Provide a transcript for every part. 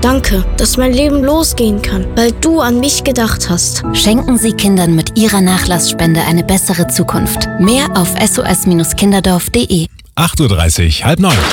Danke, dass mein Leben losgehen kann, weil du an mich gedacht hast. Schenken Sie Kindern mit Ihrer Nachlassspende eine bessere Zukunft. Mehr auf sos-kinderdorf.de. 8:30 Uhr, 8:30.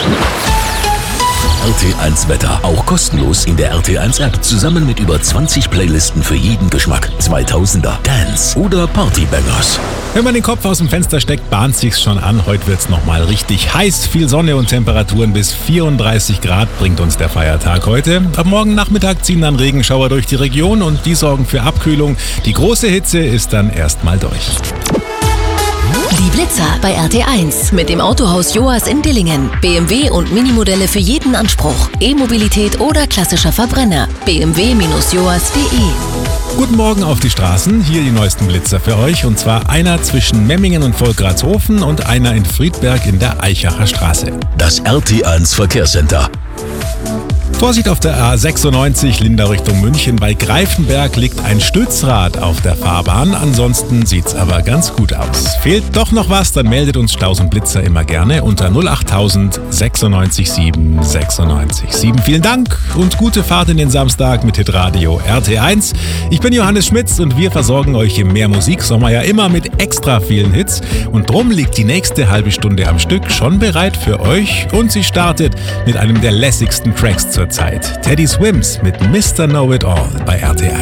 RT1 Wetter, auch kostenlos in der RT1 App, zusammen mit über 20 Playlisten für jeden Geschmack. 2000er, Dance oder Partybangers. Wenn man den Kopf aus dem Fenster steckt, bahnt sich's schon an. Heute wird's nochmal richtig heiß. Viel Sonne und Temperaturen bis 34 Grad bringt uns der Feiertag heute. Ab morgen Nachmittag ziehen dann Regenschauer durch die Region und die sorgen für Abkühlung. Die große Hitze ist dann erstmal durch. Die Blitzer bei RT1 mit dem Autohaus Joas in Dillingen. BMW und Minimodelle für jeden Anspruch. E-Mobilität oder klassischer Verbrenner. bmw-joas.de. Guten Morgen auf die Straßen. Hier die neuesten Blitzer für euch. Und zwar einer zwischen Memmingen und Volkratshofen und einer in Friedberg in der Eichacher Straße. Das RT1 Verkehrscenter. Vorsicht auf der A96 Lindau Richtung München. Bei Greifenberg liegt ein Stützrad auf der Fahrbahn. Ansonsten sieht's aber ganz gut aus. Fehlt doch noch was, dann meldet uns Staus und Blitzer immer gerne unter 08000 96 7 96 7. Vielen Dank und gute Fahrt in den Samstag mit Hitradio RT1. Ich bin Johannes Schmitz und wir versorgen euch im Mehr Musik Sommer ja immer mit extra vielen Hits. Und drum liegt die nächste halbe Stunde am Stück schon bereit für euch. Und sie startet mit einem der lässigsten Tracks zur Zeit. Teddy Swims mit Mr. Know It All bei RT1.